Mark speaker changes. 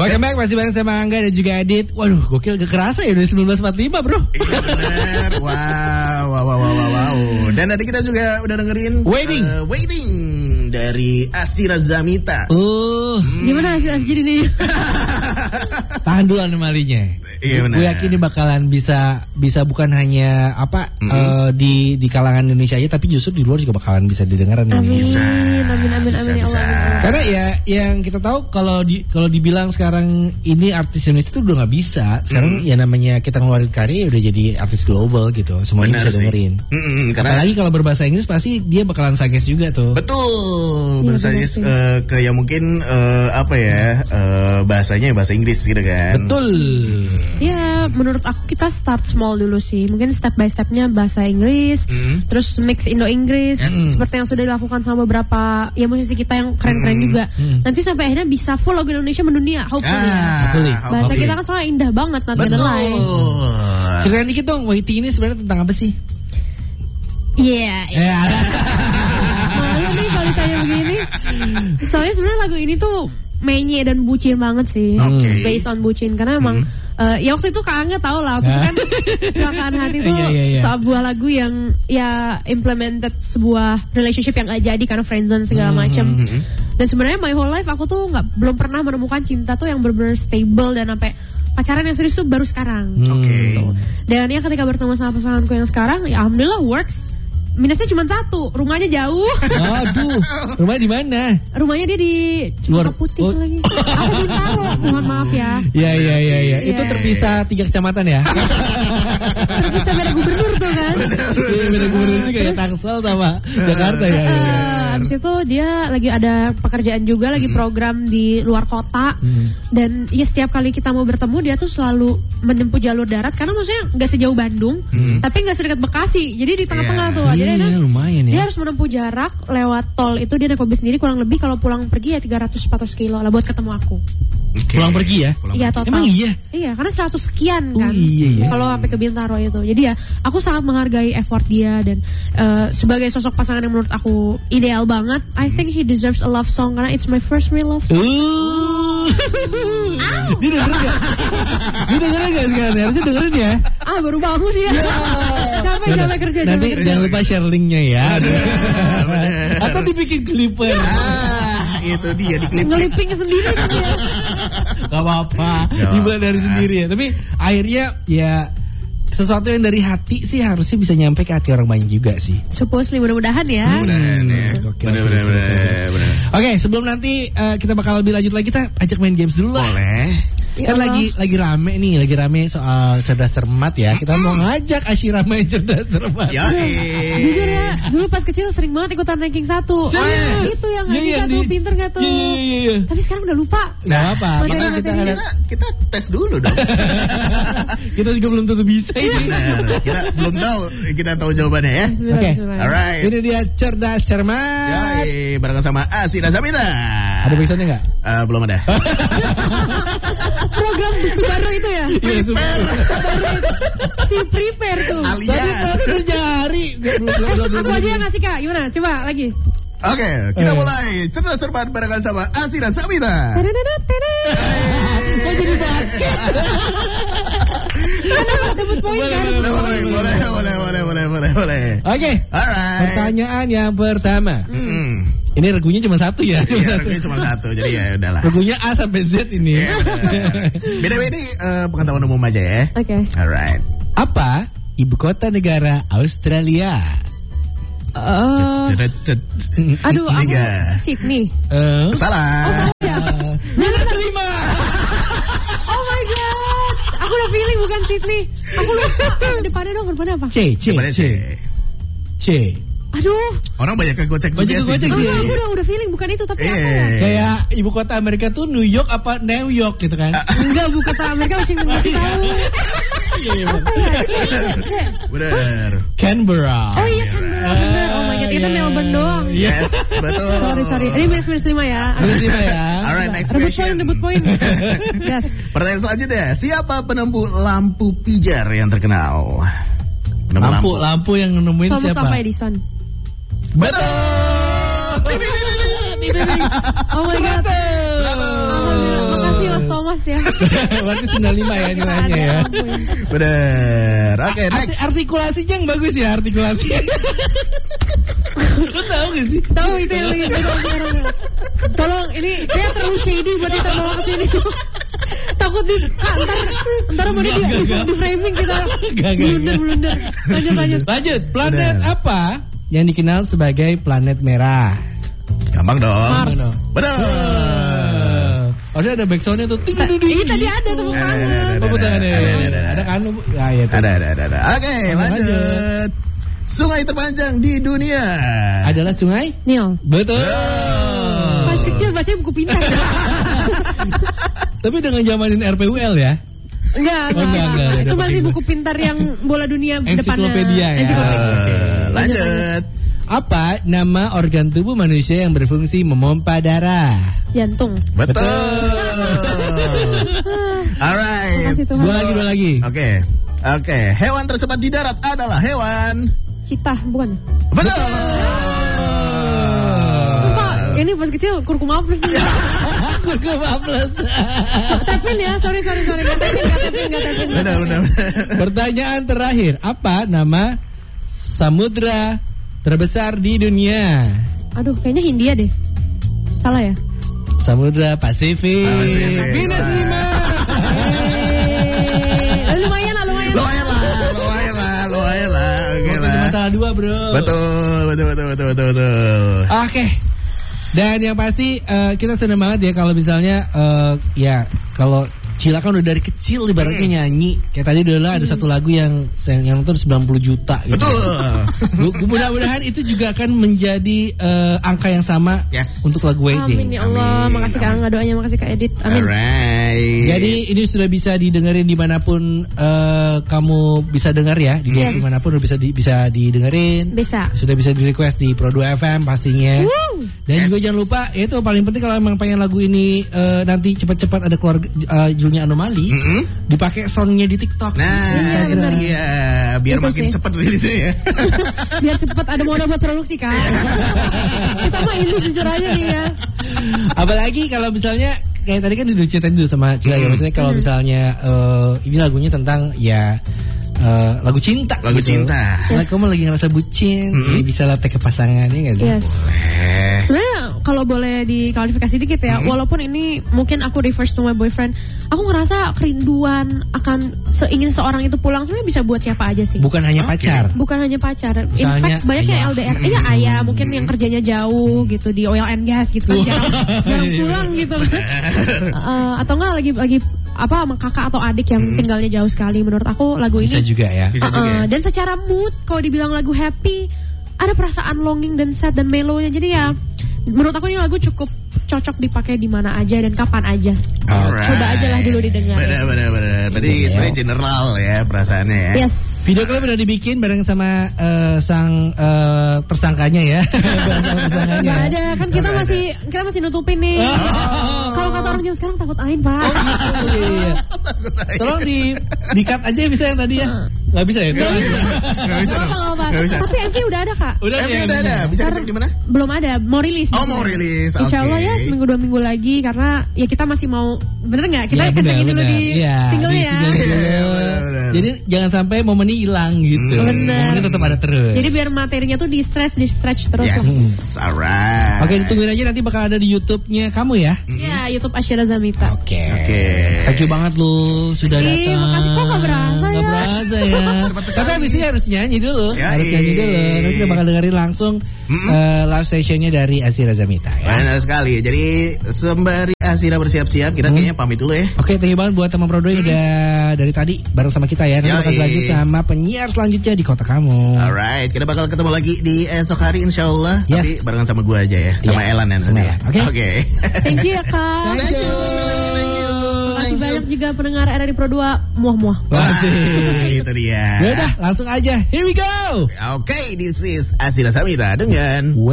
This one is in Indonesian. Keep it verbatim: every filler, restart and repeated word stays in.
Speaker 1: Welcome back, masih bareng sama Angga dan juga Adit. Waduh, gokil, gak kerasa ya udah sembilan belas empat puluh lima bro.
Speaker 2: Iya bener. Wow, wow, wow, wow, wow. Dan tadi kita juga udah dengerin
Speaker 1: Waiting
Speaker 2: uh, Waiting dari Asira Zamita.
Speaker 1: Uh,
Speaker 3: hmm. Gimana hasil jadi nih?
Speaker 1: Tahan dulu anomalinya.
Speaker 2: Iya benar.
Speaker 1: Gue yakin ini bakalan bisa bisa bukan hanya apa
Speaker 2: mm-hmm.
Speaker 1: uh, di di kalangan Indonesia aja, tapi justru di luar juga bakalan bisa didengar.
Speaker 3: Amin.
Speaker 2: Bisa.
Speaker 3: Amin amin
Speaker 2: Bisa,
Speaker 3: amin ya
Speaker 2: bisa.
Speaker 3: Allah.
Speaker 1: Karena ya yang kita tahu kalau di kalau dibilang sekarang ini artis Indonesia itu udah nggak bisa. Sekarang mm. ya namanya kita ngeluarin karya udah jadi artis global gitu. Semuanya
Speaker 2: benar
Speaker 1: bisa dengerin.
Speaker 2: Mm-hmm, karena
Speaker 1: apalagi kalau berbahasa Inggris pasti dia bakalan suggest juga tuh.
Speaker 2: Betul.
Speaker 3: Ya,
Speaker 2: Bersuggest uh, ke yang mungkin uh, apa ya uh, bahasanya bahasa Inggris gitu kan.
Speaker 1: Betul.
Speaker 3: Ya menurut aku kita start small dulu sih. Mungkin step by stepnya bahasa Inggris,
Speaker 2: mm.
Speaker 3: terus mix Indo-Inggris,
Speaker 1: mm.
Speaker 3: seperti yang sudah dilakukan sama beberapa ya musisi kita yang keren-keren
Speaker 2: mm.
Speaker 3: juga.
Speaker 1: Mm.
Speaker 3: Nanti sampai akhirnya bisa full lagu Indonesia mendunia. Hopefully.
Speaker 2: Ah,
Speaker 1: Hopefully.
Speaker 3: Bahasa
Speaker 2: hopefully.
Speaker 3: kita kan soalnya indah banget, not gonna lie.
Speaker 1: Ceritain dikit dong, Waiting ini sebenarnya tentang apa sih?
Speaker 3: Iya. Yeah,
Speaker 1: Ya.
Speaker 3: Malu nih kalau ditanya begini. Soalnya sebenarnya lagu ini tuh menye dan bucin banget sih.
Speaker 2: Okay.
Speaker 3: Based on bucin karena emang
Speaker 2: hmm.
Speaker 3: uh, ya waktu itu Kak Angga tau lah waktu itu kan Kecelakaan Hati itu
Speaker 1: yeah, yeah, yeah.
Speaker 3: sebuah lagu yang ya implemented sebuah relationship yang gak jadi karena friendzone segala macam.
Speaker 2: hmm.
Speaker 3: Dan sebenarnya my whole life aku tuh nggak belum pernah menemukan cinta tuh yang benar-benar stable dan sampai pacaran yang serius tuh baru sekarang.
Speaker 1: Hmm.
Speaker 2: Oke.
Speaker 3: Gitu. Dan ya ketika bertemu sama pasanganku yang sekarang ya alhamdulillah works. Minusnya cuma satu, rumahnya jauh.
Speaker 1: Aduh, rumahnya di mana?
Speaker 3: Rumahnya dia di
Speaker 1: Luar-
Speaker 3: Cempaka Putih
Speaker 1: oh.
Speaker 3: lagi. Aku Bintaro, mohon maaf ya.
Speaker 1: Iya iya iya iya. Itu
Speaker 3: Iya.
Speaker 1: terpisah tiga kecamatan ya?
Speaker 3: Terpisah beda gubernur tuh kan.
Speaker 1: Iya, beda gubernur juga ya, Tangsel sama Jakarta ya. ya.
Speaker 3: Uh, abis itu dia lagi ada pekerjaan juga, lagi program di luar kota.
Speaker 1: Hmm.
Speaker 3: Dan ya setiap kali kita mau bertemu dia tuh selalu menempuh jalur darat karena maksudnya nggak sejauh Bandung,
Speaker 2: Hmm.
Speaker 3: tapi nggak sedekat Bekasi. Jadi di tengah-tengah
Speaker 2: Iya.
Speaker 3: tuh. Jadi
Speaker 1: Iya,
Speaker 3: dia,
Speaker 1: lumayan
Speaker 3: dia
Speaker 1: ya.
Speaker 3: harus menempuh jarak lewat tol itu dia naik mobil sendiri kurang lebih kalau pulang pergi ya tiga ratus empat ratus kilo lah buat ketemu aku.
Speaker 2: Okay.
Speaker 1: Pulang pergi ya?
Speaker 2: Pulang
Speaker 3: Iya
Speaker 2: pergi.
Speaker 3: total.
Speaker 1: Emang iya?
Speaker 3: Iya karena seratus sekian
Speaker 1: Oh,
Speaker 3: kan.
Speaker 1: iya, iya.
Speaker 3: Kalau sampai ke Bintaro itu. Jadi ya aku sangat menghargai effort dia dan uh, sebagai sosok pasangan yang menurut aku ideal banget. I think he deserves a love song karena it's my first real love song.
Speaker 1: Uh. Dia dengerin gak? Dia dengerin gak sekarang? Harusnya dengerin ya.
Speaker 3: Ah baru bangun dia. Capek capek kerja.
Speaker 1: Nanti
Speaker 3: capek
Speaker 1: jangan
Speaker 3: kerja.
Speaker 1: lupa share linknya ya.
Speaker 2: bener.
Speaker 1: Atau dibikin clipper.
Speaker 2: Ah, itu dia di klip.
Speaker 3: Ngeliping sendiri kan dia.
Speaker 1: Gak apa-apa,
Speaker 2: Ya.
Speaker 1: dibuat dari sendiri ya. Tapi akhirnya ya sesuatu yang dari hati sih harusnya bisa nyampe ke hati orang banyak juga sih.
Speaker 3: Supposedly mudah-mudahan ya.
Speaker 2: Bener, ya.
Speaker 1: Gokil,
Speaker 2: Bener,
Speaker 1: sih,
Speaker 2: bener,
Speaker 1: sih, sih, sih.
Speaker 2: bener, bener.
Speaker 1: Oke, sebelum nanti uh, kita bakal lebih lanjut lagi, kita ajak main games dulu lah.
Speaker 2: Boleh.
Speaker 3: Ya
Speaker 1: Kan
Speaker 3: Allah.
Speaker 1: lagi lagi rame nih, lagi rame soal cerdas cermat ya. Kita mau ngajak Asyira main cerdas cermat.
Speaker 2: Ya,
Speaker 3: Jujur ya, dulu pas kecil sering banget ikutan ranking satu.
Speaker 1: Serius?
Speaker 3: Ah, itu yang
Speaker 1: Iya,
Speaker 3: ranking
Speaker 1: iya,
Speaker 3: satu,
Speaker 1: di-
Speaker 3: pinter gak tuh?
Speaker 1: Iya, iya, iya.
Speaker 3: Tapi sekarang udah lupa.
Speaker 1: Nggak apa,
Speaker 3: Materi-
Speaker 1: makanya kita
Speaker 3: materi-
Speaker 1: ada,
Speaker 2: kita, kita tes dulu dong.
Speaker 1: kita juga belum tentu bisa ini.
Speaker 2: Bener. Kita belum tahu, kita tahu jawabannya ya.
Speaker 3: Bismillah,
Speaker 1: Oke.
Speaker 3: bismillah.
Speaker 2: Alright.
Speaker 1: Ini dia cerdas cermat.
Speaker 2: Yoi, barengan sama Asira Zamita.
Speaker 1: Ada backsoundnya nggak?
Speaker 2: Eh, belum ada.
Speaker 3: Program baru itu ya?
Speaker 1: Iya, itu.
Speaker 3: Si prepare tuh.
Speaker 1: Tadi
Speaker 2: Alias.
Speaker 1: tadi kerja hari.
Speaker 3: Aku aja yang ngasih Kak, gimana? Coba lagi.
Speaker 2: Oke, kita
Speaker 1: Eh.
Speaker 2: mulai cerdas cermat barengan sama Asira Zamita.
Speaker 3: Tadadadad, tadadad.
Speaker 1: Kok jadi basket?
Speaker 3: Kan dapat dapat poin kan?
Speaker 2: Boleh, boleh, boleh, boleh, boleh, boleh, boleh, boleh.
Speaker 1: Oke.
Speaker 2: Alright.
Speaker 1: Pertanyaan yang pertama.
Speaker 2: Hmm.
Speaker 1: Ini regunya cuma satu ya.
Speaker 2: Iya, harganya cuma satu, jadi ya udahlah.
Speaker 1: Regunya A sampai Z ini.
Speaker 2: Iya, bener. Beda-beda ini eh, pengetahuan umum aja ya.
Speaker 3: Oke.
Speaker 2: Alright.
Speaker 1: Apa ibu kota negara Australia?
Speaker 3: Oh.
Speaker 2: Cet- cet-
Speaker 3: Aduh, aku
Speaker 2: Tiga.
Speaker 3: Sydney.
Speaker 1: Eh?
Speaker 2: Salah.
Speaker 3: Ya.
Speaker 1: Nomor lima.
Speaker 3: Oh my god. Aku udah feeling bukan Sydney. Aku lupa. Depannya dong, depannya apa?
Speaker 1: C, C,
Speaker 2: Coba deh,
Speaker 1: C,
Speaker 2: C.
Speaker 1: C.
Speaker 3: Aduh.
Speaker 2: Orang banyak kegocek
Speaker 1: Banyak
Speaker 2: juga sih.
Speaker 1: kegocek,
Speaker 3: Oh,
Speaker 1: iya.
Speaker 3: aku udah udah feeling bukan itu tapi apa ya?
Speaker 2: Eh.
Speaker 1: Kayak ibu kota Amerika tuh New York apa New York gitu kan?
Speaker 3: Enggak, bukan kata Amerika masih ngasih tahu.
Speaker 1: Iya, iya,
Speaker 3: Apa ya? C, C, C.
Speaker 2: Bener.
Speaker 1: Canberra.
Speaker 3: Oh iya kan bener. Oh my god, itu
Speaker 1: Iya.
Speaker 3: Melbourne doang.
Speaker 2: Yes, betul.
Speaker 3: Sorry, sorry. Ini minus minus lima ya.
Speaker 1: Minus lima ya.
Speaker 2: Alright, next
Speaker 3: Rebut
Speaker 2: question.
Speaker 3: poin, rebut poin. Gas.
Speaker 2: Pertanyaan selanjutnya, siapa penempuh lampu pijar yang terkenal? Penempuh
Speaker 1: Lampu, lampu yang nemuin
Speaker 3: Thomas
Speaker 1: siapa?
Speaker 3: Alva Edison.
Speaker 2: Betul.
Speaker 3: Oh my god. Alhamdulillah, makasih Mas Thomas. ya.
Speaker 1: Berarti sembilan puluh lima ya nilainya ya.
Speaker 2: Bener. Oke, okay,
Speaker 1: Arti,
Speaker 2: next.
Speaker 1: artikulasinya yang bagus ya, artikulasi. Lu tahu gak sih?
Speaker 3: Tahu itu yang lagi viral sekarang. Tolong, ini kayak terlalu shady buat kita bawa ke sini. Takut di ah, ntar ntar mau di, di, di framing kita blunder blunder. Lanjut lanjut.
Speaker 1: Lanjut. Planet
Speaker 2: Bener.
Speaker 1: apa yang dikenal sebagai planet merah?
Speaker 2: Gampang dong.
Speaker 3: Mars.
Speaker 2: Bener.
Speaker 1: Harusnya ada backsoundnya tuh.
Speaker 3: Ta- Ini tadi ada tepuk
Speaker 2: Ada, ada,
Speaker 3: tangan.
Speaker 2: ada,
Speaker 1: Tepuk tangan
Speaker 2: ada,
Speaker 1: ya.
Speaker 2: ada, ada, ada.
Speaker 1: Ada kan? Ya, ya, tuh.
Speaker 2: Ada, ada, ada, ada. Oke,
Speaker 1: Lanjut,
Speaker 2: lanjut. Sungai terpanjang di dunia
Speaker 1: Adalah sungai?
Speaker 3: Nil.
Speaker 1: Betul.
Speaker 2: Oh.
Speaker 3: Pas kecil baca buku pintar.
Speaker 1: Tapi dengan zamanin R P U L ya?
Speaker 3: Enggak,
Speaker 1: Oh,
Speaker 3: enggak,
Speaker 1: enggak, enggak,
Speaker 3: enggak. Itu
Speaker 1: ada
Speaker 3: masih
Speaker 1: pakai
Speaker 3: buku pintar yang bola dunia depannya.
Speaker 1: Ensiklopedia ya.
Speaker 3: Ensiklopedia.
Speaker 2: Eh, lanjut.
Speaker 1: Apa nama organ tubuh manusia yang berfungsi memompa darah?
Speaker 3: Jantung.
Speaker 2: Betul.
Speaker 3: Ah,
Speaker 2: Alright.
Speaker 3: makasih Tuhan.
Speaker 1: Dua lagi, dua lagi.
Speaker 2: Oke. Oke, hewan tercepat di darat adalah hewan.
Speaker 3: Citah, bukan?
Speaker 2: Betul.
Speaker 3: Sumpah, ini pas kecil kurkuma plus nih.
Speaker 1: Kurkuma plus.
Speaker 3: Tepin ya, sorry sorry sorry, nggak tepin, nggak tepin, nggak tepin. nggak
Speaker 2: Benar,
Speaker 3: tepin.
Speaker 2: benar.
Speaker 1: Pertanyaan terakhir, apa nama samudra terbesar di dunia?
Speaker 3: Aduh, kayaknya Hindia deh. Salah ya?
Speaker 1: Samudra Pasifik.
Speaker 2: Pasifik.
Speaker 1: Minus lima.
Speaker 3: Eh, lumayan lah, lumayan.
Speaker 2: Lumayan lah, lumayan lah, lumayan lah. Oke
Speaker 1: Oke,
Speaker 2: lah.
Speaker 1: masalah dua bro.
Speaker 2: Betul, betul, betul, betul, betul, betul.
Speaker 1: Oke. Dan yang pasti eh, kita senang banget ya kalau misalnya eh, ya kalau Cila kan udah dari kecil ibaratnya nyanyi. Kayak tadi dulu ada satu lagu yang yang nonton sembilan puluh juta gitu.
Speaker 2: Betul.
Speaker 1: Gu- Mudah-mudahan itu juga akan menjadi eh, angka yang sama
Speaker 2: Yes.
Speaker 1: untuk lagu
Speaker 3: Amin
Speaker 1: wedding.
Speaker 3: ya Allah,
Speaker 2: Amin,
Speaker 3: makasih Kak
Speaker 2: amin.
Speaker 3: Angga, doanya makasih Kak Edit. Amin.
Speaker 2: Alright.
Speaker 1: Jadi ini sudah bisa didengerin dimanapun eh, kamu bisa dengar ya, di
Speaker 3: Yes.
Speaker 1: dimanapun udah bisa di, bisa didengerin.
Speaker 3: Bisa.
Speaker 1: Sudah bisa di request di Pro dua F M pastinya.
Speaker 3: Woo.
Speaker 1: Dan
Speaker 2: Yes.
Speaker 1: juga jangan lupa, ya itu paling penting kalau emang pengen lagu ini eh, nanti cepat-cepat ada keluar uh, judulnya Anomali,
Speaker 2: Mm-mm.
Speaker 1: dipakai soundnya di TikTok.
Speaker 2: Nah,
Speaker 3: Iya,
Speaker 2: itu
Speaker 3: benar.
Speaker 2: dia. Biar
Speaker 3: Itu
Speaker 2: makin
Speaker 3: sih.
Speaker 2: cepat rilisnya ya.
Speaker 3: Biar cepat ada modal buat produksi Kak. Kita mah ini jujur aja nih ya.
Speaker 1: Apalagi kalau misalnya kayak tadi kan udah ceritain dulu sama Cila ya,
Speaker 2: Hmm.
Speaker 1: maksudnya kalau
Speaker 3: Hmm.
Speaker 1: misalnya eh, ini lagunya tentang ya eh, lagu cinta.
Speaker 2: Lagu
Speaker 1: gitu.
Speaker 2: cinta.
Speaker 1: Nah,
Speaker 3: Yes.
Speaker 1: kamu lagi ngerasa bucin,
Speaker 2: Hmm.
Speaker 1: jadi bisa lah ke pasangannya nggak sih?
Speaker 3: Yes.
Speaker 2: Eh.
Speaker 3: Sebenarnya kalau boleh diklarifikasi dikit ya,
Speaker 2: Hmm.
Speaker 3: walaupun ini mungkin aku refers to my boyfriend, aku ngerasa kerinduan akan se- ingin seorang itu pulang sebenarnya bisa buat siapa aja sih.
Speaker 1: Bukan hanya
Speaker 2: Oke.
Speaker 1: pacar.
Speaker 3: Bukan hanya pacar. In
Speaker 1: Misalnya
Speaker 3: fact banyak yang
Speaker 1: ayah.
Speaker 3: L D R. Iya
Speaker 2: Hmm.
Speaker 3: ayah mungkin yang kerjanya jauh gitu di oil and gas gitu kan
Speaker 1: Wah.
Speaker 3: jarang, jarang
Speaker 1: Iya.
Speaker 3: pulang gitu. Eh, atau enggak lagi lagi apa sama kakak atau adik yang
Speaker 2: Hmm.
Speaker 3: tinggalnya jauh sekali. Menurut aku lagu
Speaker 1: Bisa
Speaker 3: ini
Speaker 1: juga ya.
Speaker 2: Bisa
Speaker 3: Uh-uh.
Speaker 2: juga ya.
Speaker 3: Dan secara mood kalau dibilang lagu happy ada perasaan longing dan sad dan mellow-nya. Jadi ya menurut aku ini lagu cukup cocok dipakai di mana aja dan kapan aja.
Speaker 2: Alright.
Speaker 3: Coba aja lah dulu didengar.
Speaker 2: Benar, benar, benar. Tadi
Speaker 1: Iya.
Speaker 2: sebenarnya general ya perasaannya ya.
Speaker 3: Yes.
Speaker 1: Video klip udah dibikin bareng sama eh, sang eh, tersangkanya ya. Bareng sama tersangkanya.
Speaker 3: Nggak ada kan kita
Speaker 2: Nggak
Speaker 3: masih kita masih nutupin nih.
Speaker 1: Oh.
Speaker 3: Kalau kata orang zaman sekarang takut ain pak.
Speaker 1: Oh, iya. Tolong di di cut aja bisa yang tadi ya. Nggak bisa ya?
Speaker 2: Nggak bisa. Nggak bisa.
Speaker 3: Nggak apa, nggak apa.
Speaker 2: Nggak bisa.
Speaker 3: Tapi M V udah ada kak.
Speaker 1: Udah
Speaker 2: Tapi
Speaker 1: ya,
Speaker 2: udah ada. Bisa dicek di mana?
Speaker 3: Belum ada, mau rilis.
Speaker 2: Oh, mau rilis.
Speaker 3: Insya Allah
Speaker 2: Oke.
Speaker 3: ya seminggu dua minggu lagi karena ya kita masih mau bener nggak kita
Speaker 1: Ya, benar,
Speaker 3: kencengin dulu
Speaker 1: benar.
Speaker 3: di
Speaker 1: Iya,
Speaker 3: singlenya
Speaker 1: di
Speaker 3: ya.
Speaker 1: single dulu.
Speaker 2: Iya, benar, benar.
Speaker 1: Jadi jangan sampai momennya hilang gitu.
Speaker 2: Hmm.
Speaker 3: Benar.
Speaker 1: Momennya tetap ada terus.
Speaker 3: Jadi biar materinya tuh di stretch di stretch terus
Speaker 2: Yes.
Speaker 3: lah.
Speaker 2: Alright.
Speaker 1: Oke, ditungguin aja nanti bakal ada di YouTube-nya kamu ya.
Speaker 3: Ya YouTube Asyira Zamita.
Speaker 1: Oke.
Speaker 2: Oke.
Speaker 1: Thank you banget lu sudah
Speaker 3: Ih,
Speaker 1: datang.
Speaker 3: makasih. Kok nggak berasa ya?
Speaker 1: Nggak berasa ya.
Speaker 2: Cepat sekali.
Speaker 1: Tapi abis ini harus nyanyi dulu.
Speaker 2: Ya,
Speaker 1: harus nyanyi
Speaker 2: iya.
Speaker 1: dulu. Nanti kita bakal dengerin langsung
Speaker 2: Mm-mm.
Speaker 1: eh, live sessionnya dari Asyira Zamita ya.
Speaker 2: Benar sekali. Jadi sembari Asyira bersiap-siap, kita
Speaker 1: Hmm.
Speaker 2: kayaknya pamit dulu ya.
Speaker 1: Oke, thank you banget buat teman Prodo yang udah dari tadi bareng sama kita ya. Nanti
Speaker 2: Yoi.
Speaker 1: bakal lanjut sama penyiar selanjutnya di kota kamu.
Speaker 2: Alright, kita bakal ketemu lagi di esok hari insya Allah.
Speaker 1: Yes.
Speaker 2: Tapi barengan sama gua aja ya, sama
Speaker 1: Iya,
Speaker 2: Elan ya
Speaker 1: sama
Speaker 2: nanti ya.
Speaker 1: Elan. Oke.
Speaker 2: Oke.
Speaker 3: Thank you ya kak.
Speaker 1: Thank you.
Speaker 3: Masih banyak juga pendengar R R I Pro dua muah-muah.
Speaker 2: Wah,
Speaker 1: Asik.
Speaker 2: itu dia.
Speaker 1: Ya udah, langsung aja. Here we go.
Speaker 2: Oke, this is Asyira Zamita dengan